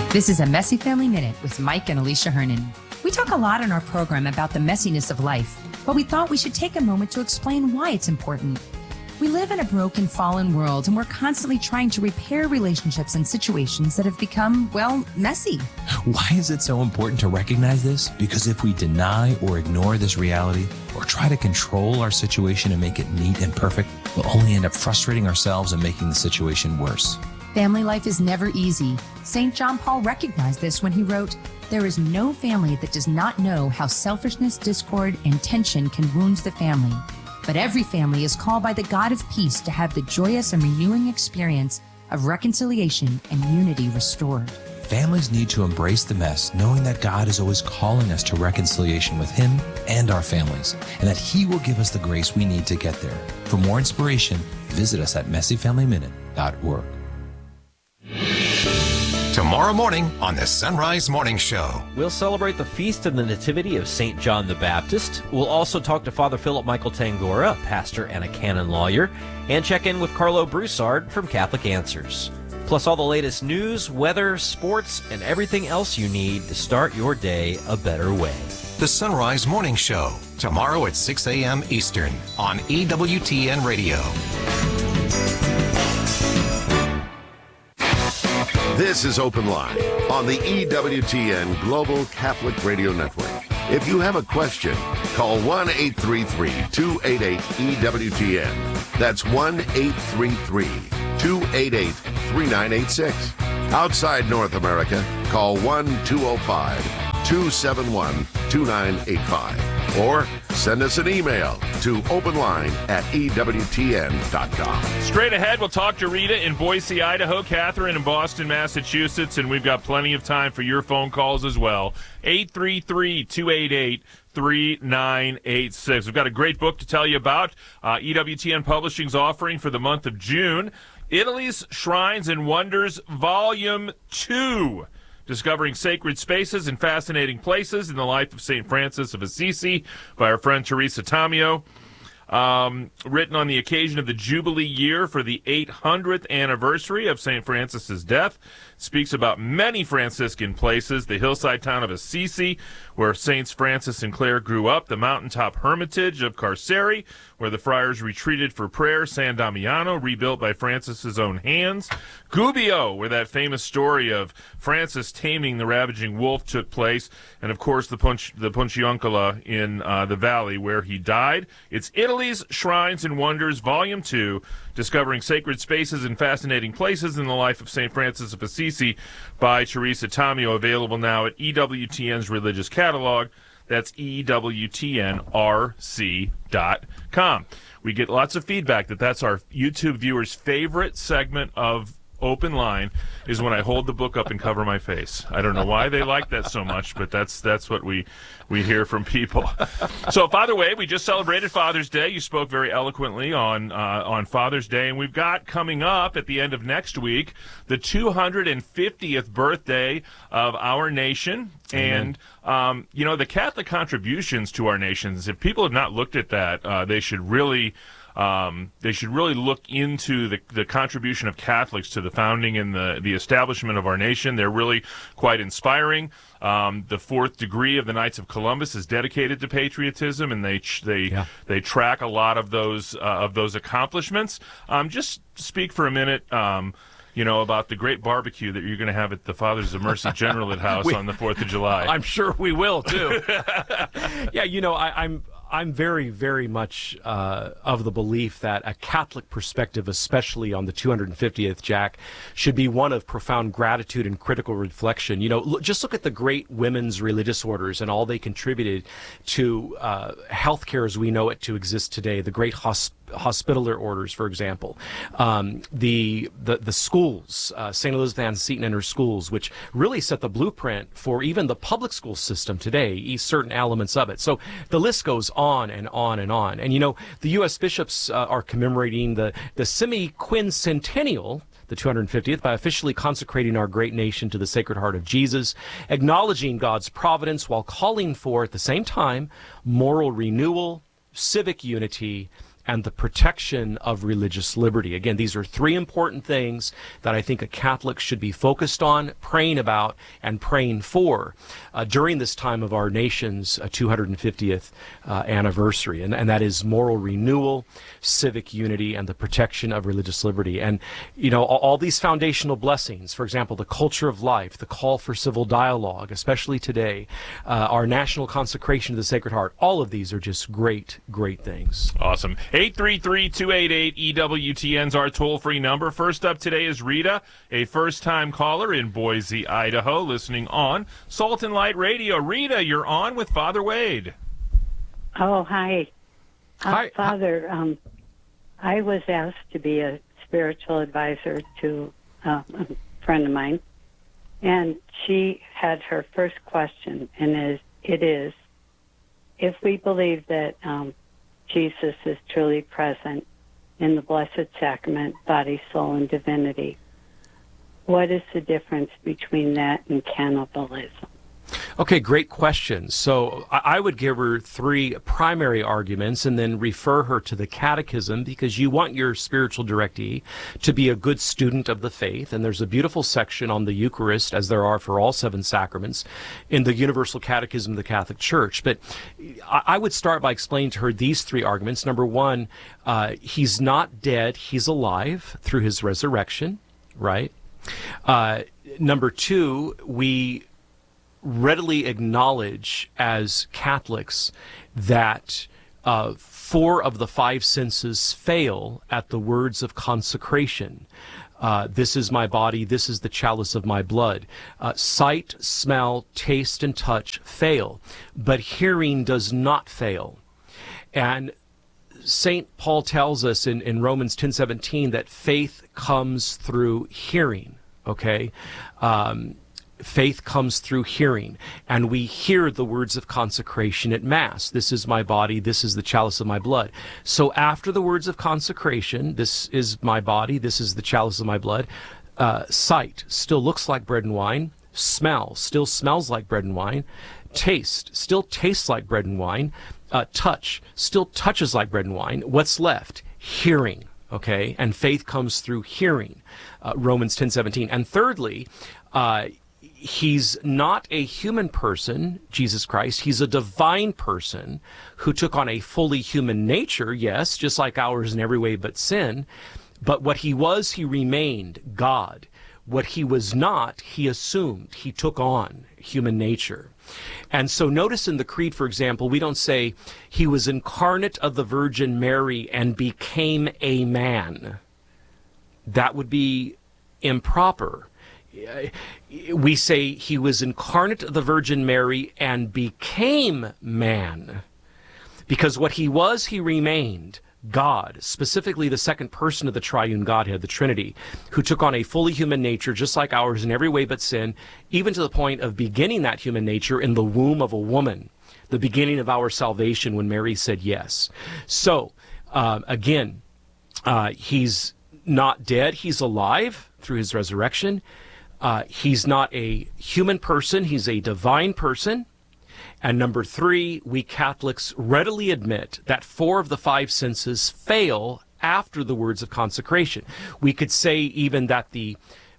This is a Messy Family Minute with Mike and Alicia Hernan. We talk a lot in our program about the messiness of life, but we thought we should take a moment to explain why it's important. We live in a broken, fallen world, and we're constantly trying to repair relationships and situations that have become, well, messy. Why is it so important to recognize this? Because if we deny or ignore this reality, or try to control our situation and make it neat and perfect, we'll only end up frustrating ourselves and making the situation worse. Family life is never easy. St. John Paul recognized this when he wrote, "There is no family that does not know how selfishness, discord, and tension can wound the family. But every family is called by the God of peace to have the joyous and renewing experience of reconciliation and unity restored." Families need to embrace the mess, knowing that God is always calling us to reconciliation with Him and our families, and that He will give us the grace we need to get there. For more inspiration, visit us at messyfamilyminute.org. Tomorrow morning on the Sunrise Morning Show. We'll celebrate the Feast of the Nativity of St. John the Baptist. We'll also talk to Father Philip Michael Tangora, pastor and a canon lawyer, and check in with Carlo Broussard from Catholic Answers. Plus all the latest news, weather, sports, and everything else you need to start your day a better way. The Sunrise Morning Show, tomorrow at 6 a.m. Eastern on EWTN Radio. This is Open Line on the EWTN Global Catholic Radio Network. If you have a question, call 1-833-288-EWTN. That's 1-833-288-3986. Outside North America, call 1-205-271-2985. Or send us an email to openline@ewtn.com. Straight ahead, we'll talk to Rita in Boise, Idaho, Catherine in Boston, Massachusetts, and we've got plenty of time for your phone calls as well. 833-288-3986. We've got a great book to tell you about. EWTN Publishing's offering for the month of June, Italy's Shrines and Wonders, Volume 2. Discovering Sacred Spaces and Fascinating Places in the Life of St. Francis of Assisi by our friend Teresa Tamio. Written on the occasion of the Jubilee year for the 800th anniversary of St. Francis's death. Speaks about many Franciscan places, the hillside town of Assisi, where Saints Francis and Clare grew up, the mountaintop hermitage of Carceri, where the friars retreated for prayer, San Damiano, rebuilt by Francis's own hands, Gubbio, where that famous story of Francis taming the ravaging wolf took place, and of course the Punciuncola in the valley where he died. It's Italy's Shrines and Wonders, Volume 2, Discovering Sacred Spaces and Fascinating Places in the Life of St. Francis of Assisi by Teresa Tamio, available now at EWTN's Religious Catalog. That's EWTNRC.com. We get lots of feedback that's our YouTube viewers' favorite segment of Open Line is when I hold the book up and cover my face. I don't know why they like that so much, but that's what we hear from people. So, Father Wade, we just celebrated Father's Day. You spoke very eloquently on Father's Day, and we've got coming up at the end of next week the 250th birthday of our nation. Amen. And the Catholic contributions to our nations. If people have not looked at that, they should really look into the contribution of Catholics to the founding and the establishment of our nation. They're really quite inspiring. The fourth degree of the Knights of Columbus is dedicated to patriotism, and they track a lot of those accomplishments. Just speak for a minute. About the great barbecue that you're going to have at the Fathers of Mercy Generalate House on the 4th of July. I'm sure we will, too. I'm very, very much of the belief that a Catholic perspective, especially on the 250th, Jack, should be one of profound gratitude and critical reflection. Just look at the great women's religious orders and all they contributed to healthcare as we know it to exist today. The great Hospitaller orders, for example, the schools, St. Elizabeth Ann Seton and her schools, which really set the blueprint for even the public school system today, certain elements of it. So the list goes on and on and on. And the U.S. bishops are commemorating the semi-quincentennial, the 250th, by officially consecrating our great nation to the Sacred Heart of Jesus, acknowledging God's providence while calling for, at the same time, moral renewal, civic unity, and the protection of religious liberty. Again, these are three important things that I think a Catholic should be focused on, praying about, and praying for during this time of our nation's 250th anniversary. And that is moral renewal, civic unity, and the protection of religious liberty. And, you know, all these foundational blessings, for example, the culture of life, the call for civil dialogue, especially today, our national consecration to the Sacred Heart, all of these are just great, great things. Awesome. 833-288-EWTN's our toll-free number. First up today is Rita, a first-time caller in Boise, Idaho, listening on Salt and Light Radio. Rita, you're on with Father Wade. Oh, hi. Hi. Father, I was asked to be a spiritual advisor to a friend of mine, and she had her first question, and it is, if we believe that Jesus is truly present in the Blessed Sacrament, body, soul, and divinity, what is the difference between that and cannibalism? Okay, great question. So I would give her three primary arguments and then refer her to the Catechism, because you want your spiritual directee to be a good student of the faith. And there's a beautiful section on the Eucharist, as there are for all seven sacraments, in the Universal Catechism of the Catholic Church. But I would start by explaining to her these three arguments. Number one, he's not dead, he's alive through his resurrection, right? Number two, we readily acknowledge as Catholics that 4 of the 5 senses fail at the words of consecration. This is my body, this is the chalice of my blood. Sight, smell, taste, and touch fail, but hearing does not fail. And St. Paul tells us in Romans 10:17 that faith comes through hearing, okay? Faith comes through hearing, and we hear the words of consecration at Mass. This is my body, this is the chalice of my blood. So after the words of consecration, this is my body, this is the chalice of my blood, sight still looks like bread and wine, smell still smells like bread and wine, taste still tastes like bread and wine, touch still touches like bread and wine. What's left? Hearing. Okay, and faith comes through hearing, Romans 10:17. And thirdly, he's not a human person, Jesus Christ. He's a divine person who took on a fully human nature, yes, just like ours in every way but sin. But what he was, he remained God. What he was not, he assumed. He took on human nature. And so notice in the Creed, for example, we don't say he was incarnate of the Virgin Mary and became a man. That would be improper. We say he was incarnate of the Virgin Mary and became man. Because what he was, he remained. God, specifically the second person of the triune Godhead, the Trinity, who took on a fully human nature just like ours in every way but sin, even to the point of beginning that human nature in the womb of a woman, the beginning of our salvation when Mary said yes. So, again, he's not dead, he's alive through his resurrection. He's not a human person, he's a divine person. And number 3, we Catholics readily admit that 4 of the 5 senses fail after the words of consecration. We could say even that the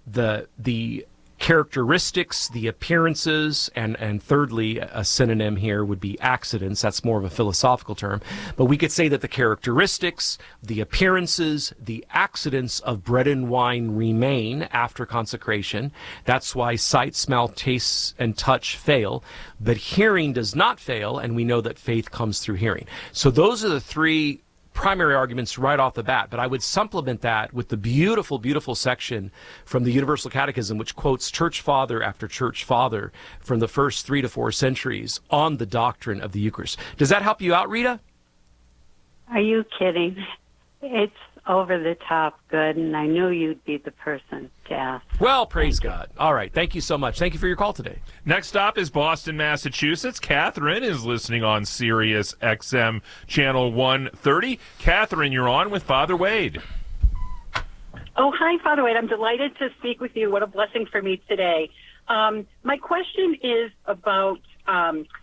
characteristics, the appearances, and thirdly, a synonym here would be accidents. That's more of a philosophical term. But we could say that the characteristics, the appearances, the accidents of bread and wine remain after consecration. That's why sight, smell, taste, and touch fail. But hearing does not fail, and we know that faith comes through hearing. So those are the 3 primary arguments right off the bat, but I would supplement that with the beautiful, beautiful section from the Universal Catechism, which quotes church father after church father from the first 3 to 4 centuries on the doctrine of the Eucharist. Does that help you out, Rita? Are you kidding? It's over the top good, and I knew you'd be the person to ask. Well, praise God. All right. Thank you so much. Thank you for your call today. Next stop is Boston, Massachusetts. Catherine is listening on Sirius XM Channel 130. Catherine, you're on with Father Wade. Oh, hi, Father Wade. I'm delighted to speak with you. What a blessing for me today. My question is about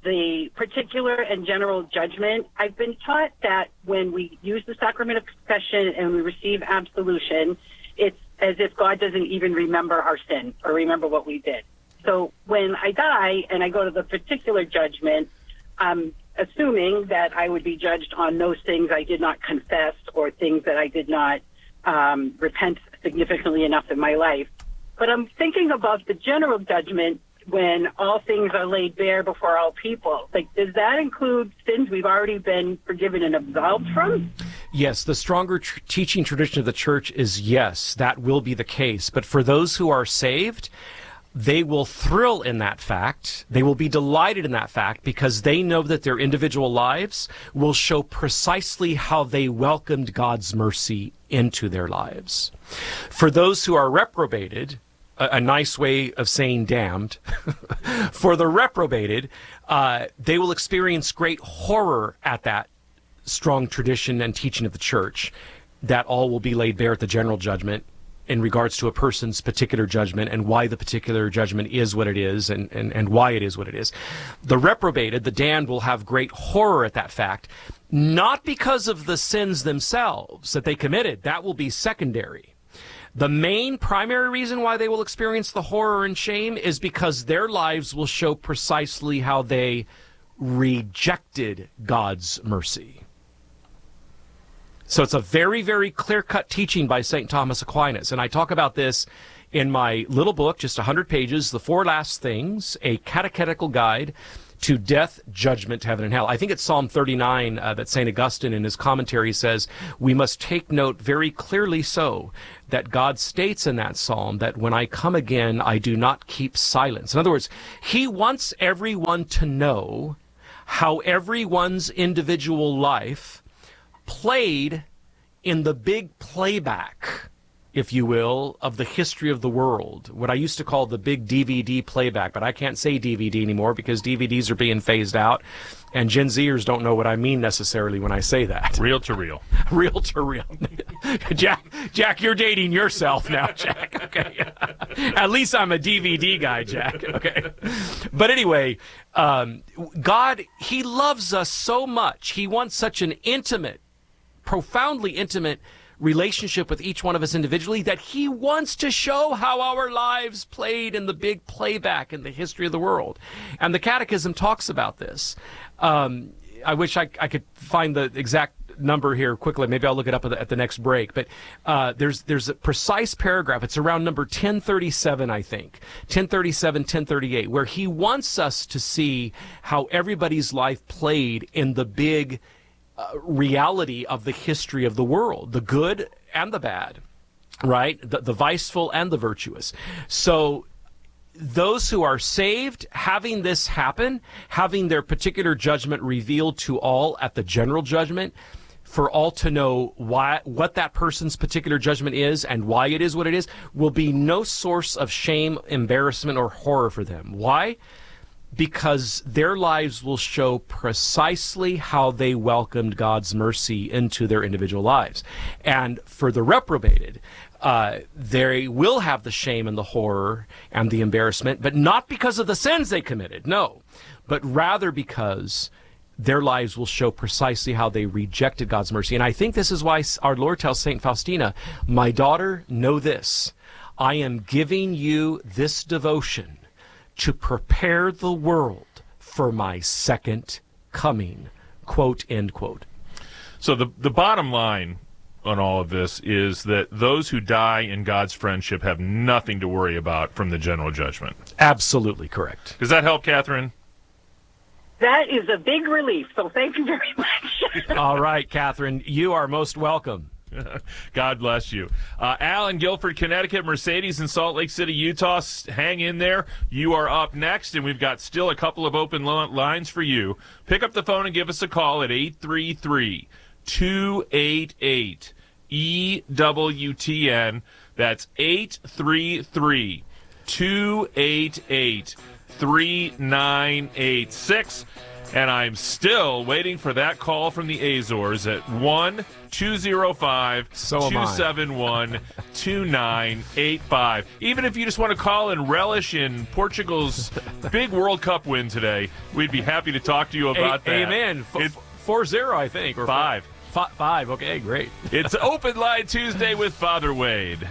the particular and general judgment. I've been taught that when we use the sacrament of confession and we receive absolution, it's as if God doesn't even remember our sin or remember what we did. So when I die and I go to the particular judgment, I'm assuming that I would be judged on those things I did not confess or things that I did not repent significantly enough in my life. But I'm thinking about the general judgment when all things are laid bare before all people. Like, does that include sins we've already been forgiven and absolved from? Yes, the stronger teaching tradition of the church is yes, that will be the case. But for those who are saved, they will thrill in that fact. They will be delighted in that fact because they know that their individual lives will show precisely how they welcomed God's mercy into their lives. For those who are reprobated, a nice way of saying damned, for the reprobated, they will experience great horror at that strong tradition and teaching of the church, that all will be laid bare at the general judgment in regards to a person's particular judgment and why the particular judgment is what it is and why it is what it is. The reprobated, the damned, will have great horror at that fact, not because of the sins themselves that they committed. That will be secondary. The main primary reason why they will experience the horror and shame is because their lives will show precisely how they rejected God's mercy. So it's a very, very clear-cut teaching by St. Thomas Aquinas. And I talk about this in my little book, just 100 pages, The Four Last Things, a catechetical guide to death, judgment, heaven, and hell. I think it's Psalm 39 that St. Augustine in his commentary says, we must take note very clearly so that God states in that psalm that when I come again, I do not keep silence. In other words, he wants everyone to know how everyone's individual life played in the big playback, if you will, of the history of the world. What I used to call the big DVD playback, but I can't say DVD anymore because DVDs are being phased out, and Gen Zers don't know what I mean necessarily when I say that. Reel to reel. Reel to reel. Jack, you're dating yourself now, Jack. Okay. At least I'm a DVD guy, Jack. Okay. But anyway, God, he loves us so much. He wants such an intimate, profoundly intimate relationship with each one of us individually that he wants to show how our lives played in the big playback in the history of the world. And the Catechism talks about this. I wish I could find the exact number here quickly. Maybe I'll look it up at the next break. But there's a precise paragraph. It's around number 1037, I think. 1037, 1038, where he wants us to see how everybody's life played in the big reality of the history of the world, the good and the bad, right? The viceful and the virtuous. So those who are saved, having this happen, having their particular judgment revealed to all at the general judgment, for all to know what that person's particular judgment is and why it is what it is, will be no source of shame, embarrassment, or horror for them. Why? Because their lives will show precisely how they welcomed God's mercy into their individual lives. And for the reprobated, they will have the shame and the horror and the embarrassment, but not because of the sins they committed, no, but rather because their lives will show precisely how they rejected God's mercy. And I think this is why our Lord tells St. Faustina, my daughter, know this, I am giving you this devotion to prepare the world for my second coming, quote, end quote. So the bottom line on all of this is that those who die in God's friendship have nothing to worry about from the general judgment. Absolutely correct. Does that help, Catherine? That is a big relief, so thank you very much. All right, Catherine, you are most welcome. God bless you. Al in Guilford, Connecticut, Mercedes in Salt Lake City, Utah. Hang in there. You are up next, and we've got still a couple of open lines for you. Pick up the phone and give us a call at 833-288-EWTN. That's 833-288-3986. And I'm still waiting for that call from the Azores at 1-205-271-2985. Even if you just want to call and relish in Portugal's big World Cup win today, we'd be happy to talk to you about that. Amen. 4-0, I think. Or 5. 5. Okay, great. It's Open Line Tuesday with Father Wade.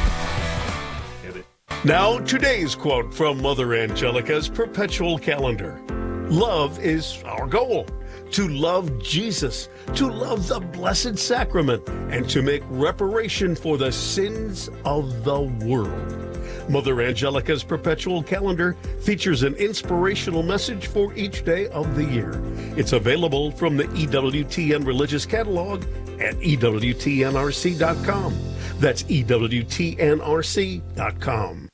Now, today's quote from Mother Angelica's perpetual calendar. Love is our goal. To love Jesus, to love the Blessed Sacrament, and to make reparation for the sins of the world. Mother Angelica's perpetual calendar features an inspirational message for each day of the year. It's available from the EWTN Religious Catalog at EWTNRC.com. That's EWTNRC.com.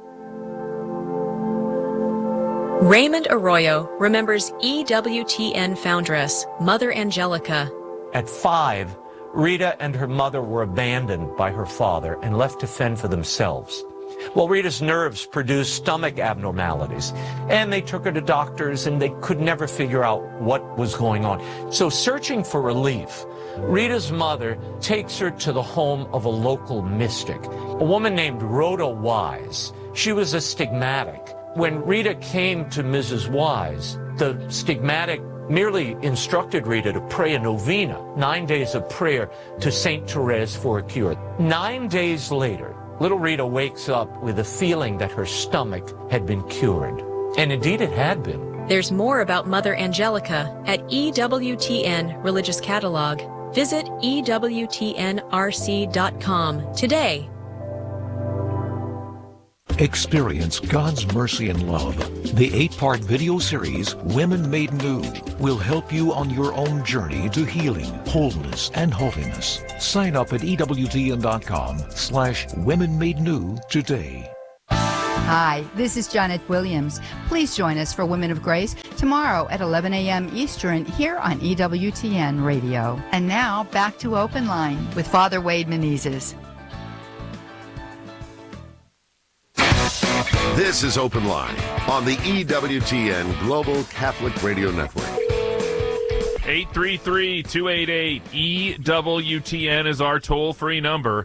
Raymond Arroyo remembers EWTN foundress, Mother Angelica. At 5, Rita and her mother were abandoned by her father and left to fend for themselves. Well, Rita's nerves produced stomach abnormalities, and they took her to doctors, and they could never figure out what was going on. So, searching for relief, Rita's mother takes her to the home of a local mystic, a woman named Rhoda Wise. She was a stigmatic. When Rita came to Mrs. Wise, the stigmatic merely instructed Rita to pray a novena, 9 days of prayer to St. Therese for a cure. 9 days later, little Rita wakes up with a feeling that her stomach had been cured. And indeed it had been. There's more about Mother Angelica at EWTN Religious Catalog. Visit EWTNRC.com today. Experience God's mercy and love. The 8-part video series, Women Made New, will help you on your own journey to healing, wholeness, and holiness. Sign up at EWTN.com/Women Made New today. Hi, this is Janet Williams. Please join us for Women of Grace tomorrow at 11 a.m. Eastern here on EWTN Radio. And now, back to Open Line with Father Wade Menezes. This is Open Line on the EWTN Global Catholic Radio Network. 833-288-EWTN is our toll-free number.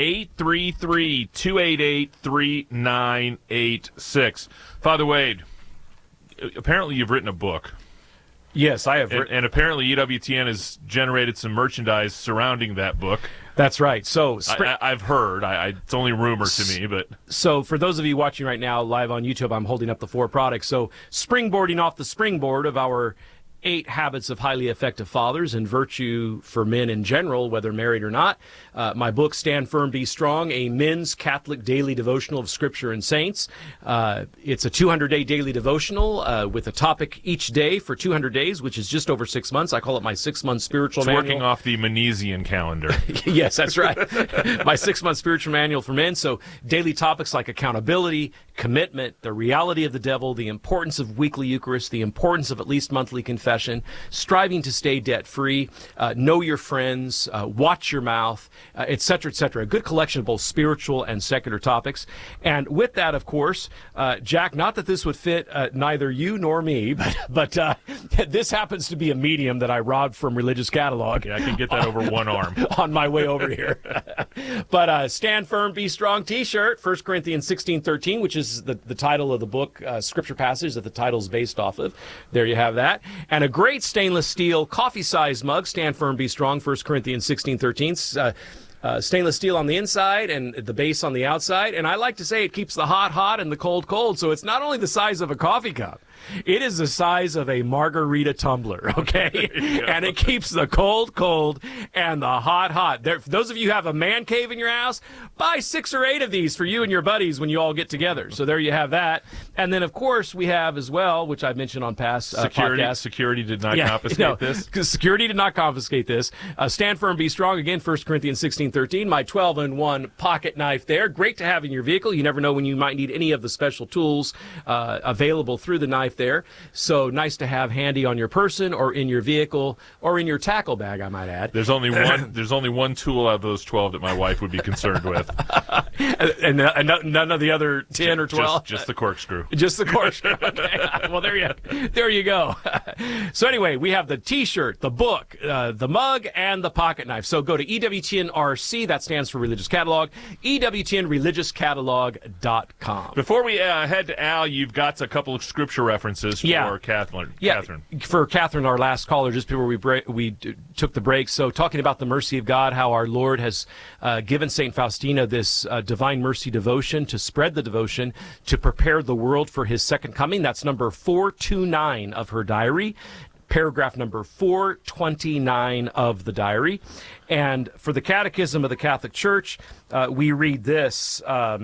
833-288-3986. Father Wade, apparently you've written a book. Yes, I have. And apparently EWTN has generated some merchandise surrounding that book. That's right. So I've heard. It's only rumor to me, but so for those of you watching right now live on YouTube, I'm holding up the 4 products. So springboarding off the springboard of our 8 Habits of Highly Effective Fathers and Virtue for Men in General, whether married or not. My book, Stand Firm, Be Strong, a men's Catholic daily devotional of Scripture and Saints. It's a 200-day daily devotional with a topic each day for 200 days, which is just over 6 months. I call it my 6-month spiritual manual. It's working off the Menesian calendar. Yes, that's right. My 6-month spiritual manual for men. So daily topics like accountability, commitment, the reality of the devil, the importance of weekly Eucharist, the importance of at least monthly confession, striving to stay debt-free, know your friends, watch your mouth, etc., etc. A good collection of both spiritual and secular topics. And with that, of course, Jack, not that this would fit neither you nor me, but this happens to be a medium that I robbed from Religious Catalog. Yeah, I can get that over one arm. On my way over here. But Stand Firm, Be Strong t-shirt, 1 Corinthians 16:13, which is the title of the book, scripture passage that the title's based off of. There you have that. And a great stainless steel coffee-sized mug, Stand Firm, Be Strong, 1 Corinthians 16:13. Stainless steel on the inside and the base on the outside. And I like to say it keeps the hot hot and the cold cold. So it's not only the size of a coffee cup. It is the size of a margarita tumbler, okay? And it keeps the cold cold and the hot hot. For those of you who have a man cave in your house, buy 6 or 8 of these for you and your buddies when you all get together. So there you have that. And then, of course, we have as well, which I've mentioned on past podcasts. Security did not confiscate this? Security did not confiscate this. Stand Firm, Be Strong. Again, 1 Corinthians 16:13. 13, my 12-in-1 pocket knife there. Great to have in your vehicle. You never know when you might need any of the special tools available through the knife there. So nice to have handy on your person or in your vehicle or in your tackle bag, I might add. There's only one tool out of those 12 that my wife would be concerned with. and none of the other 10 or 12? Just the corkscrew. Just the corkscrew. Okay. Well, there you go. So anyway, we have the T-shirt, the book, the mug, and the pocket knife. So go to EWTNRC, that stands for Religious Catalog, EWTNReligiousCatalog.com. Before we head to Al, you've got a couple of scripture references for Catherine. Yeah, for Catherine, our last caller, just before we took the break. So talking about the mercy of God, how our Lord has given St. Faustina this divine mercy devotion to spread the devotion to prepare the world for his second coming. That's number 429 of her diary. Paragraph number 429 of the diary. And for the Catechism of the Catholic Church, we read this.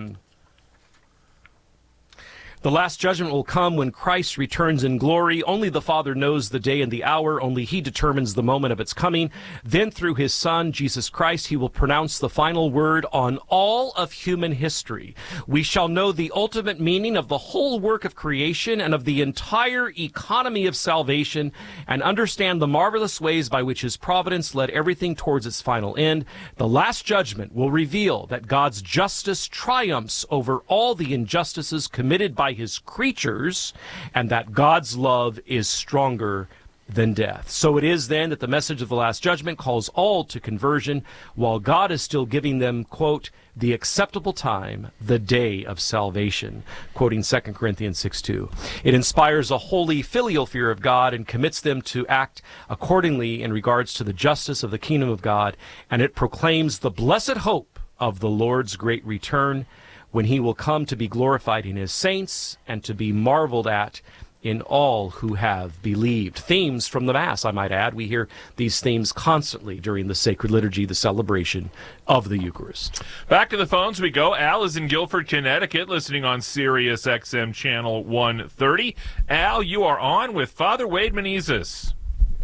The last judgment will come when Christ returns in glory. Only the Father knows the day and the hour. Only he determines the moment of its coming. Then through his Son, Jesus Christ, he will pronounce the final word on all of human history. We shall know the ultimate meaning of the whole work of creation and of the entire economy of salvation and understand the marvelous ways by which his providence led everything towards its final end. The last judgment will reveal that God's justice triumphs over all the injustices committed by his creatures, and that God's love is stronger than death. So it is then that the message of the last judgment calls all to conversion, while God is still giving them, quote, the acceptable time, the day of salvation, quoting 2 Corinthians 6:2. It inspires a holy filial fear of God and commits them to act accordingly in regards to the justice of the kingdom of God, and it proclaims the blessed hope of the Lord's great return, when he will come to be glorified in his saints and to be marveled at in all who have believed. Themes from the Mass, I might add. We hear these themes constantly during the sacred liturgy, the celebration of the Eucharist. Back to the phones we go. Al is in Guilford, Connecticut, listening on Sirius XM Channel 130. Al, you are on with Father Wade Menezes.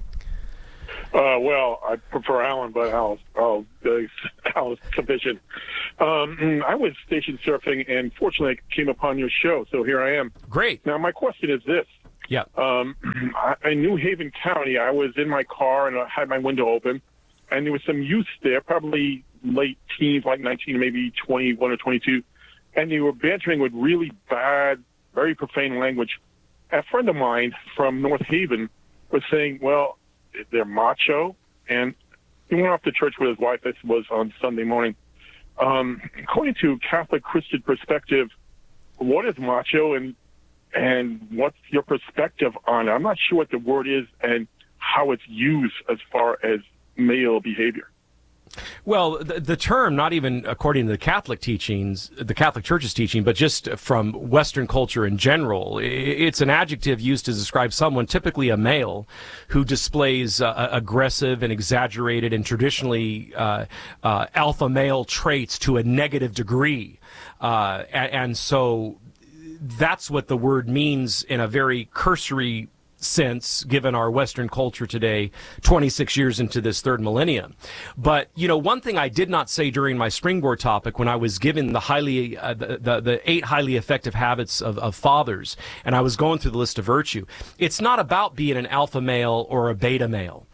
Well, I prefer Alan, but Al is sufficient. I was station surfing, and fortunately I came upon your show, so here I am. Great. Now, my question is this. Yeah. In New Haven County, I was in my car, and I had my window open, and there was some youth there, probably late teens, like 19, maybe 21 or 22, and they were bantering with really bad, very profane language. A friend of mine from North Haven was saying, well, they're macho, and he went off to church with his wife. This was on Sunday morning. According to Catholic Christian perspective, what is macho, and what's your perspective on it? I'm not sure what the word is and how it's used as far as male behavior. Well, the term, not even according to the Catholic teachings, the Catholic Church's teaching, but just from Western culture in general, it's an adjective used to describe someone, typically a male, who displays aggressive and exaggerated and traditionally alpha male traits to a negative degree. And so that's what the word means in a very cursory sense, given our Western culture today, 26 years into this third millennium. But, you know, one thing I did not say during my springboard topic when I was given the 8 highly effective habits of fathers, and I was going through the list of virtue, it's not about being an alpha male or a beta male.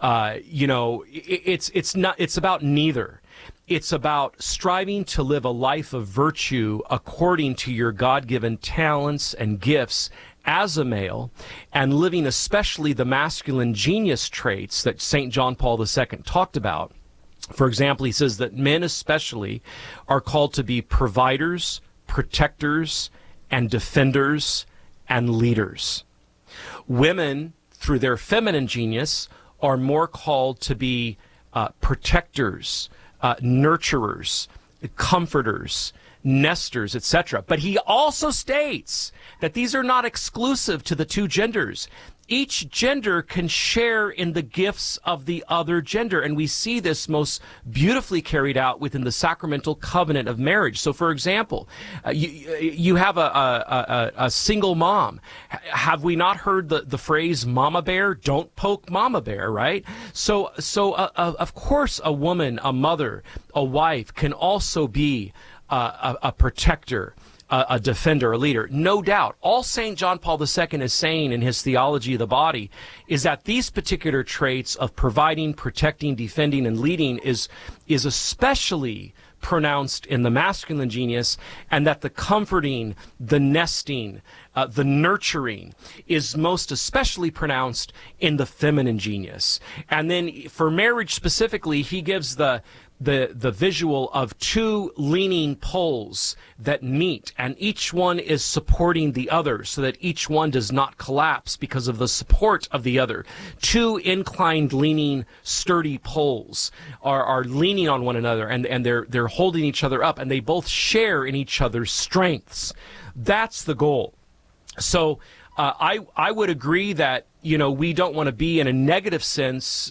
It's about neither. It's about striving to live a life of virtue according to your God-given talents and gifts as a male, and living especially the masculine genius traits that St. John Paul II talked about. For example, he says that men especially are called to be providers, protectors, and defenders, and leaders. Women, through their feminine genius, are more called to be protectors, nurturers, comforters, nesters, etc. But he also states that these are not exclusive to the two genders. each gender can share in the gifts of the other gender. And we see this most beautifully carried out within the sacramental covenant of marriage. So, for example, you have a single mom. Have we not heard the phrase "mama bear"? Don't poke mama bear, right? So of course, a woman, a mother, a wife can also be a protector, a defender, a leader. No doubt. All St. John Paul II is saying in his theology of the body is that these particular traits of providing, protecting, defending, and leading is especially pronounced in the masculine genius, and that the comforting, the nesting, the nurturing is most especially pronounced in the feminine genius. And then for marriage specifically, he gives the visual of two leaning poles that meet, and each one is supporting the other so that each one does not collapse because of the support of the other. Two inclined, leaning, sturdy poles are leaning on one another, and they're holding each other up, and they both share in each other's strengths. That's the goal. So I would agree that, you know, we don't want to be, in a negative sense,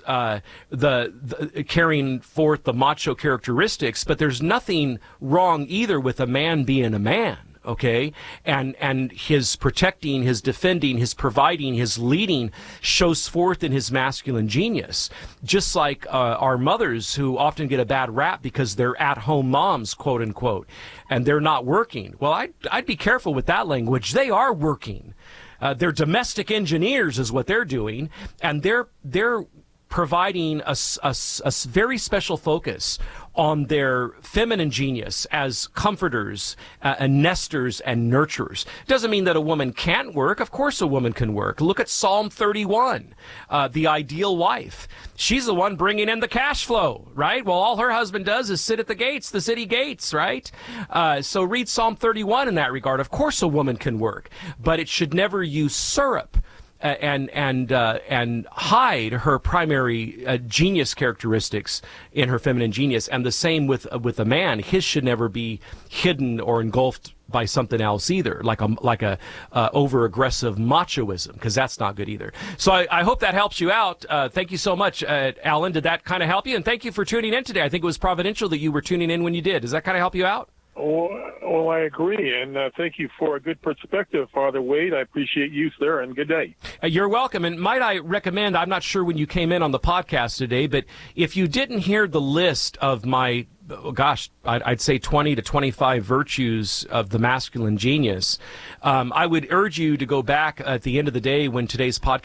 the carrying forth the macho characteristics, but there's nothing wrong either with a man being a man, okay? And his protecting, his defending, his providing, his leading shows forth in his masculine genius. Just like our mothers, who often get a bad rap because they're at-home moms, quote unquote, and they're not working. Well, I'd be careful with that language. They are working. They're domestic engineers is what they're doing, and they're providing a very special focus on their feminine genius as comforters and nesters and nurturers. Doesn't mean that a woman can't work. Of course a woman can work. Look at Psalm 31, the ideal wife. She's the one bringing in the cash flow, right? Well, all her husband does is sit at the gates, the city gates, right? So read Psalm 31 in that regard. Of course a woman can work, but it should never usurp and hide her primary genius characteristics in her feminine genius. And the same with a man. His should never be hidden or engulfed by something else either, like a over aggressive machoism, because that's not good either. So I hope that helps you out. Thank you so much, Alan. Did that kind of help you? And thank you for tuning in today. I think it was providential that you were tuning in when you did. Does that kind of help you out? Oh, I agree, and thank you for a good perspective, Father Wade. I appreciate you, sir, and good day. You're welcome, and might I recommend, I'm not sure when you came in on the podcast today, but if you didn't hear the list of my, I'd say 20 to 25 virtues of the masculine genius, I would urge you to go back at the end of the day when today's podcast